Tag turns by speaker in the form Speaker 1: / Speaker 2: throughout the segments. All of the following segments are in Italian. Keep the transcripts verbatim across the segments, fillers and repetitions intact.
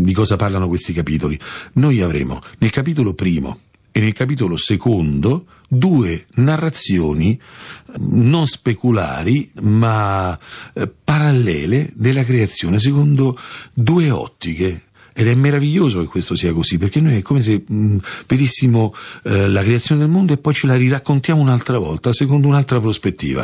Speaker 1: di cosa parlano questi capitoli. Noi avremo nel capitolo primo e nel capitolo secondo due narrazioni non speculari ma eh, parallele della creazione secondo due ottiche. Ed è meraviglioso che questo sia così, perché noi è come se mh, vedessimo eh, la creazione del mondo e poi ce la riraccontiamo un'altra volta secondo un'altra prospettiva.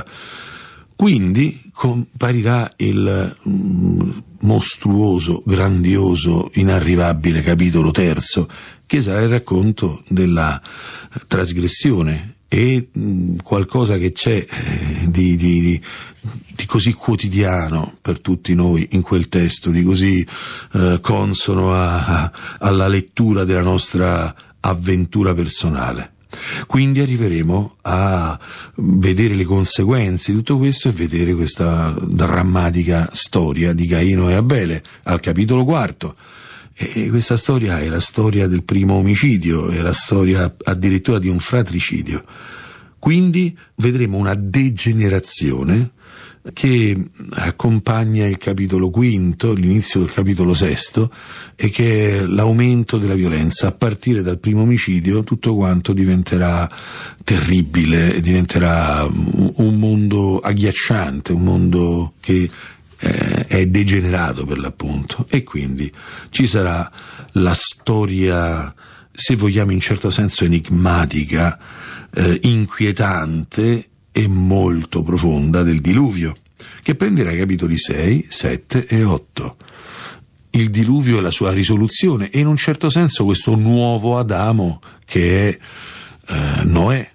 Speaker 1: Quindi comparirà il mh, mostruoso, grandioso, inarrivabile capitolo terzo, che sarà il racconto della trasgressione e mh, qualcosa che c'è eh, di, di, di, di così quotidiano per tutti noi in quel testo, di così eh, consono a, a, alla lettura della nostra avventura personale. Quindi arriveremo a vedere le conseguenze di tutto questo e vedere questa drammatica storia di Caino e Abele al capitolo quarto. E questa storia è la storia del primo omicidio, è la storia addirittura di un fratricidio. Quindi vedremo una degenerazione che accompagna il capitolo quinto, l'inizio del capitolo sesto, e che è l'aumento della violenza. A partire dal primo omicidio tutto quanto diventerà terribile, diventerà un mondo agghiacciante, un mondo che eh, è degenerato per l'appunto, e quindi ci sarà la storia, se vogliamo in certo senso enigmatica, eh, inquietante e molto profonda del diluvio, che prenderà i capitoli sei, sette e otto. Il diluvio e la sua risoluzione, e in un certo senso questo nuovo Adamo che è eh, Noè,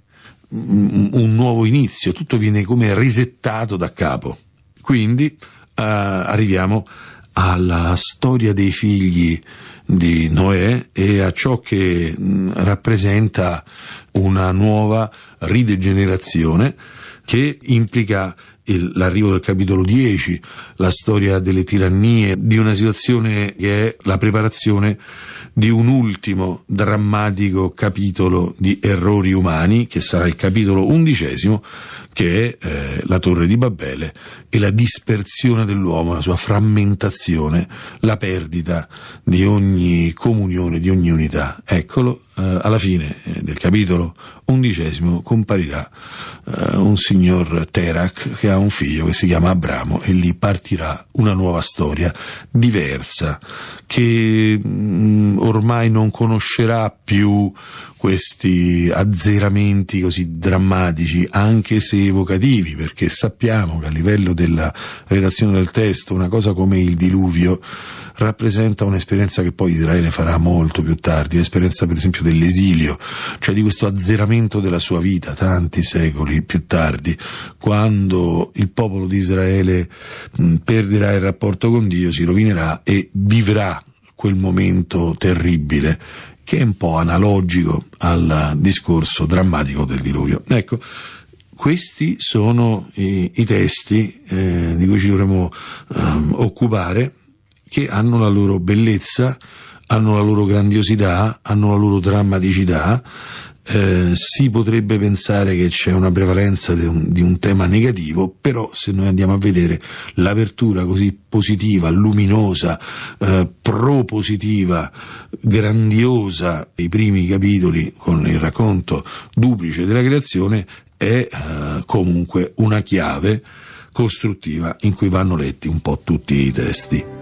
Speaker 1: un nuovo inizio, tutto viene come risettato da capo. Quindi eh, arriviamo alla storia dei figli di Noè e a ciò che mh, rappresenta una nuova ridegenerazione che implica il, l'arrivo del capitolo dieci, la storia delle tirannie, di una situazione che è la preparazione di un ultimo drammatico capitolo di errori umani, che sarà il capitolo undicesimo, che è eh, la Torre di Babele e la dispersione dell'uomo, la sua frammentazione, la perdita di ogni comunione, di ogni unità. Eccolo, eh, alla fine eh, del capitolo undicesimo comparirà eh, un signor Terak che ha un figlio che si chiama Abramo, e lì partirà una nuova storia diversa che mh, ormai non conoscerà più questi azzeramenti così drammatici, anche se evocativi, perché sappiamo che a livello della redazione del testo una cosa come il diluvio rappresenta un'esperienza che poi Israele farà molto più tardi, l'esperienza per esempio dell'esilio, cioè di questo azzeramento della sua vita tanti secoli più tardi, quando il popolo di Israele mh, perderà il rapporto con Dio, si rovinerà e vivrà quel momento terribile che è un po' analogico al discorso drammatico del diluvio. Ecco, questi sono i, i testi eh, di cui ci dovremo eh, occupare, che hanno la loro bellezza, hanno la loro grandiosità, hanno la loro drammaticità. Eh, si potrebbe pensare che c'è una prevalenza di un, di un tema negativo, però se noi andiamo a vedere l'apertura così positiva, luminosa, eh, propositiva, grandiosa dei primi capitoli con il racconto duplice della creazione, è eh, comunque una chiave costruttiva in cui vanno letti un po' tutti i testi.